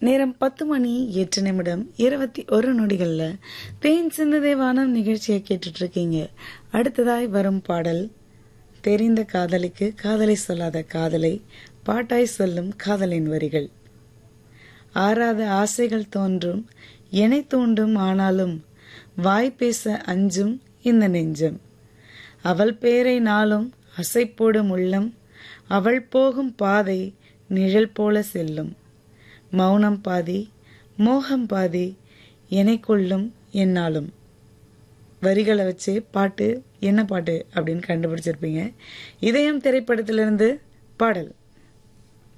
நேரம் 10:08 தேன் சிந்ததே வானம் நிகழ்ச்சியை கேட்டுட்டு இருக்கீங்க. அடுத்ததாய் வரும் பாடல் தெரிந்த காதலிக்கு காதலை சொல்லாத காதலை பாட்டாய் சொல்லும் காதலின் வரிகள். ஆறாத ஆசைகள் தோன்றும் எனை தூண்டும், ஆனாலும் வாய் பேச அஞ்சும் இந்த நெஞ்சம். அவள் பேரை நாளும் அசைப்போடும் உள்ளம், அவள் போகும் பாதை நிழல் போல செல்லும். மௌனம் பாதி மோகம் பாதி எனை கொள்ளும் என்னாலும். வரிகளை வச்சு பாட்டு என்ன பாட்டு அப்படின்னு கண்டுபிடிச்சிருப்பீங்க. இதயம் திரைப்படத்திலிருந்து பாடல்.